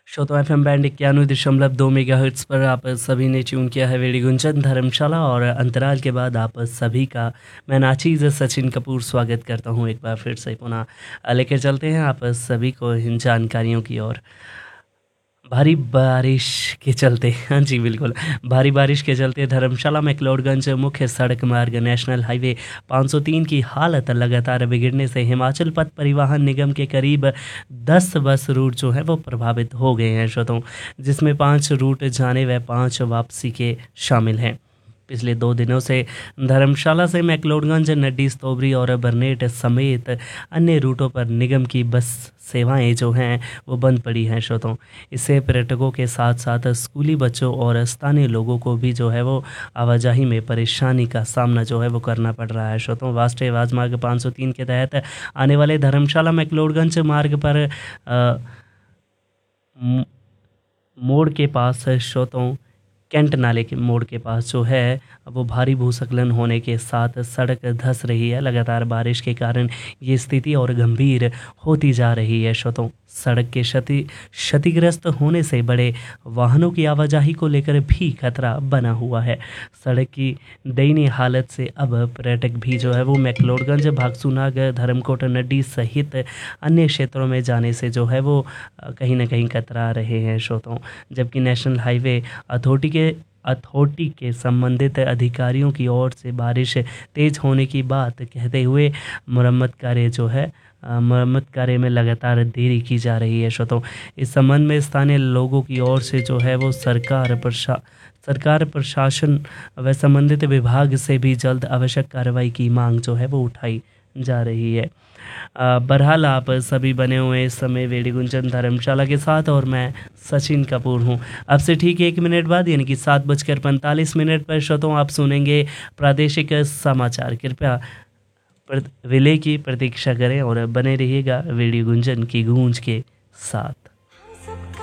श्रोता FM band 91.2 megahertz पर आप सभी ने ट्यून किया है रेडियो गुंजन धर्मशाला। और अंतराल के बाद आप सभी का मैं नाचीज़ सचिन कपूर स्वागत करता हूं एक बार फिर से पुनः लेकर चलते हैं आप सभी को इन जानकारियों की ओर। भारी बारिश के चलते हाँ जी बिल्कुल, भारी बारिश के चलते धर्मशाला मैक्लोडगंज मुख्य सड़क मार्ग नेशनल हाईवे 503 की हालत लगातार बिगड़ने से हिमाचल पथ परिवहन निगम के करीब 10 बस रूट जो है वो प्रभावित हो गए हैं श्रोताओं, जिसमें 5 रूट जाने व 5 वापसी के शामिल हैं। पिछले 2 दिनों से धर्मशाला से मैक्लोडगंज, नड्डी, स्तोबरी और बरनेट समेत अन्य रूटों पर निगम की बस सेवाएं जो हैं वो बंद पड़ी हैं श्रोताओं। इससे पर्यटकों के साथ साथ स्कूली बच्चों और स्थानीय लोगों को भी जो है वो आवाजाही में परेशानी का सामना जो है वो करना पड़ रहा है श्रोताओं। राष्ट्रीय राजमार्ग 503 के तहत आने वाले धर्मशाला मैक्लोडगंज मार्ग पर मोड़ के पास श्रोताओं कैंट नाले के मोड़ के पास जो है वो भारी भूस्खलन होने के साथ सड़क धंस रही है। लगातार बारिश के कारण ये स्थिति और गंभीर होती जा रही है श्रोताओं। सड़क के क्षतिग्रस्त होने से बड़े वाहनों की आवाजाही को लेकर भी खतरा बना हुआ है। सड़क की दयनीय हालत से अब पर्यटक भी जो है वो मैक्लोडगंज, भागसूनाग, धर्मकोट, नड्डी सहित अन्य क्षेत्रों में जाने से जो है वो कहीं ना कहीं कतरा रहे हैं श्रोताओं। जबकि नेशनल हाईवे अथॉरिटी के संबंधित अधिकारियों की ओर से बारिश तेज होने की बात कहते हुए मरम्मत कार्य में लगातार देरी की जा रही है श्रोताओं। इस संबंध में स्थानीय लोगों की ओर से जो है वो सरकार प्रशासन व संबंधित विभाग से भी जल्द आवश्यक कार्रवाई की मांग जो है वो उठाई जा रही है। बहरहाल आप सभी बने हुए इस समय रेडियो गुंजन धर्मशाला के साथ और मैं सचिन कपूर हूं। अब से ठीक 1 मिनट बाद यानी कि 7:45 पर श्रोताओं आप सुनेंगे प्रादेशिक समाचार। कृपया रिले की प्रतीक्षा करें और बने रहिएगा रेडियो गुंजन की गूंज के साथ।